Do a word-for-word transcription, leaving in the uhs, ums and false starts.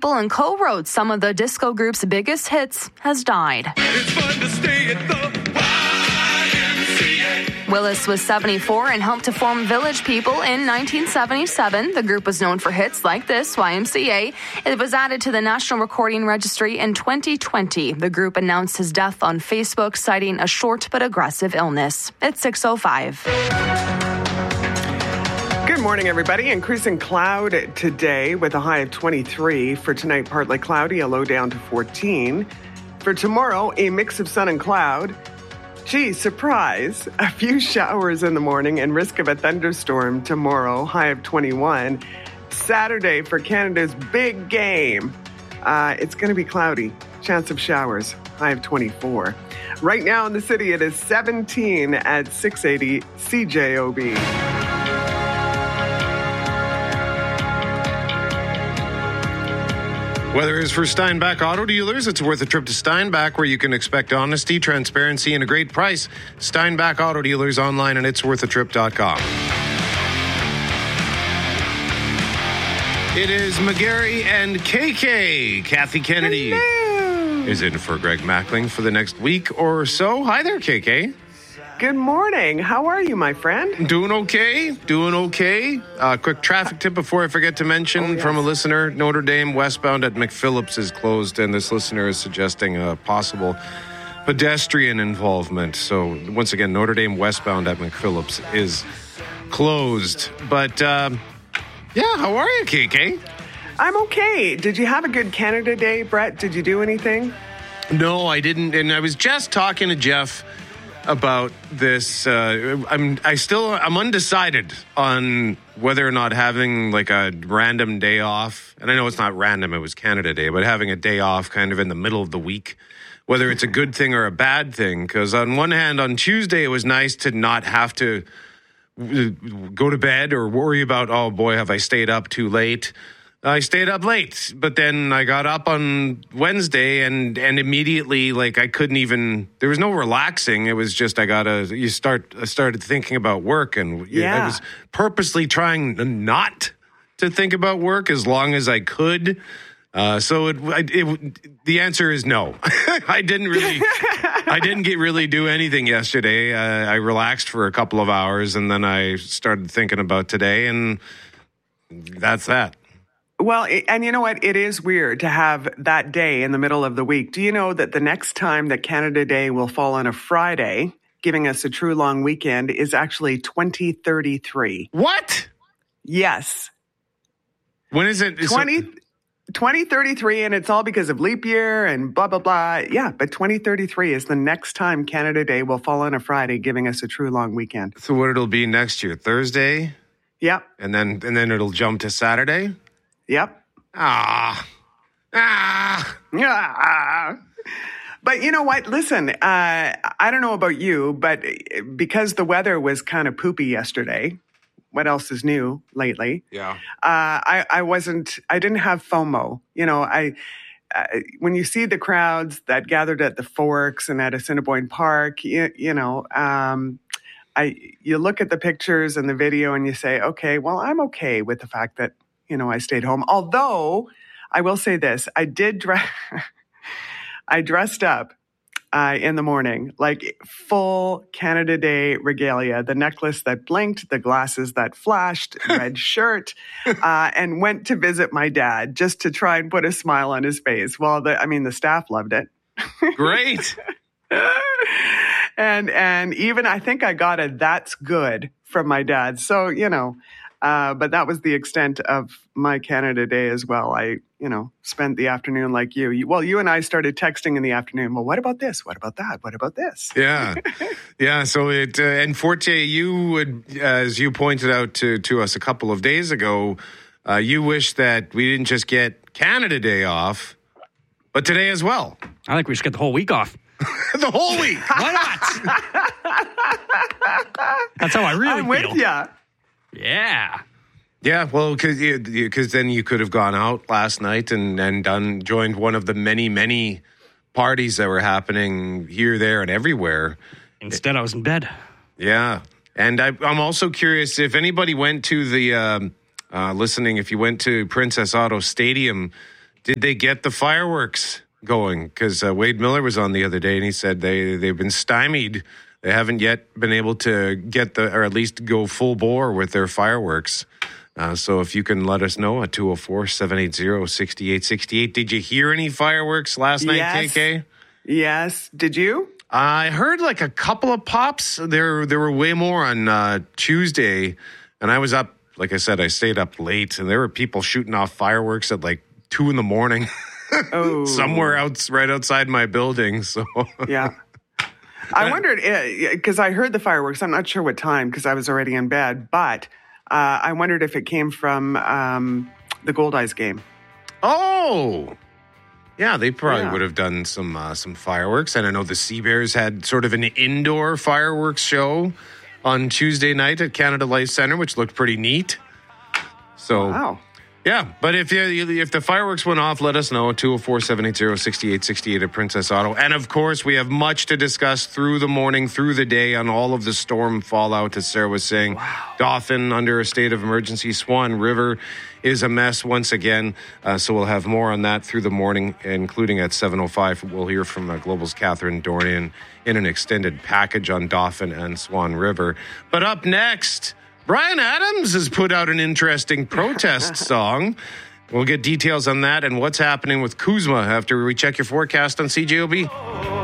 Purple and co-wrote some of the disco group's biggest hits, has died. It's fun to stay at the Y M C A. Willis was seventy-four and helped to form Village People in nineteen seventy-seven. The group was known for hits like this, Y M C A. It was added to the National Recording Registry in twenty twenty. The group announced his death on Facebook, citing a short but aggressive illness. It's six oh five. Good morning, everybody. Increasing cloud today with a high of twenty-three. For tonight, partly cloudy, a low down to fourteen. For tomorrow, a mix of sun and cloud. Gee, surprise. A few showers in the morning and risk of a thunderstorm tomorrow, high of twenty-one. Saturday for Canada's big game. Uh, it's going to be cloudy. Chance of showers, high of twenty-four. Right now in the city, it is seventeen at six eighty C J O B. Weather is for Steinbach Auto Dealers. It's worth a trip to Steinbach, where you can expect honesty, transparency, and a great price. Steinbach Auto Dealers online at its worth a trip dot com. It is McGarry and K K. Kathy Kennedy Hello. is in for Greg Mackling for the next week or so. Hi there, K K. Good morning. How are you, my friend? Doing okay. Doing okay. Uh, quick traffic tip before I forget to mention Oh, yes. from a listener. Notre Dame westbound at McPhillips is closed, and this listener is suggesting a possible pedestrian involvement. So once again, Notre Dame westbound at McPhillips is closed. But um, yeah, how are you, K K? I'm okay. Did you have a good Canada Day, Brett? Did you do anything? No, I didn't. And I was just talking to Jeff about this. Uh, I'm I still I'm undecided on whether or not having like a random day off. And I know it's not random, it was Canada Day, but having a day off kind of in the middle of the week, whether it's a good thing or a bad thing. Because on one hand, on Tuesday, it was nice to not have to go to bed or worry about, oh boy, have I stayed up too late. I stayed up late, but then I got up on Wednesday and, and immediately, like, I couldn't even, there was no relaxing. It was just, I gotta, you start, I started thinking about work, and Yeah. I was purposely trying not to think about work as long as I could. Uh, so it, it, it, the answer is no. I didn't really, I didn't get really do anything yesterday. Uh, I relaxed for a couple of hours, and then I started thinking about today, and that's that. Well, it, and you know what? It is weird to have that day in the middle of the week. Do you know that the next time that Canada Day will fall on a Friday, giving us a true long weekend, is actually twenty thirty-three? What? Yes. When is it? Is twenty, it- twenty thirty-three, and it's all because of leap year and blah, blah, blah. Yeah, but twenty thirty-three is the next time Canada Day will fall on a Friday, giving us a true long weekend. So what it'll be next year? Thursday? Yep, And then and then it'll jump to Saturday? yep. Ah. Ah. Ah. But you know what? Listen, uh, I don't know about you, but because the weather was kind of poopy yesterday, what else is new lately? Yeah. Uh, I, I wasn't, I didn't have FOMO. You know, I, uh, when you see the crowds that gathered at the Forks and at Assiniboine Park, you, you know, um, I, you look at the pictures and the video and you say, okay, well, I'm okay with the fact that, you know, I stayed home. Although I will say this, I did dress, I dressed up uh, in the morning, like full Canada Day regalia, the necklace that blinked, the glasses that flashed, red shirt, uh, and went to visit my dad just to try and put a smile on his face. Well, the, I mean, the staff loved it. Great. and and even I think I got a "that's good" from my dad. So, you know, uh, but that was the extent of my Canada Day as well. I, you know, spent the afternoon like you. you. Well, you and I started texting in the afternoon. Well, what about this? What about that? What about this? Yeah. Yeah. So it, uh, and Forte, you would, as you pointed out to, to us a couple of days ago, uh, you wish that we didn't just get Canada Day off, but today as well. I think we should get the whole week off. The whole week. Why not? That's how I really I'm feel. with ya. Yeah. Yeah, well, because then you could have gone out last night and, and done joined one of the many, many parties that were happening here, there, and everywhere. Instead, I was in bed. Yeah. And I, I'm also curious if anybody went to the, um, uh, listening, if you went to Princess Auto Stadium did they get the fireworks going? Because uh, Wade Miller was on the other day, and he said they, they've been stymied. They haven't yet been able to get the, or at least go full bore with their fireworks. Uh, so if you can let us know at two oh four, seven eight zero, six eight six eight. Did you hear any fireworks last night, Yes. K K? Yes. Did you? I heard like a couple of pops. There, there were way more on uh, Tuesday, and I was up. Like I said, I stayed up late, and there were people shooting off fireworks at like two in the morning, Oh. somewhere out right outside my building. So Yeah. I wondered, because I heard the fireworks. I'm not sure what time because I was already in bed, but uh, I wondered if it came from um, the Gold Eyes game. oh, yeah, they probably Yeah. would have done some uh, some fireworks. And I know the Sea Bears had sort of an indoor fireworks show on Tuesday night at Canada Life Center, which looked pretty neat. So. Wow. Yeah, but if you, if the fireworks went off, let us know. two oh four, seven eight zero, six eight six eight at Princess Auto. And, of course, we have much to discuss through the morning, through the day on all of the storm fallout, as Sarah was saying. Wow. Dauphin under a state of emergency. Swan River is a mess once again. Uh, so we'll have more on that through the morning, including at seven oh five. We'll hear from uh, Global's Catherine Dorian in an extended package on Dauphin and Swan River. But up next, Bryan Adams has put out an interesting protest song. We'll get details on that and what's happening with Kuzma after we check your forecast on C J O B.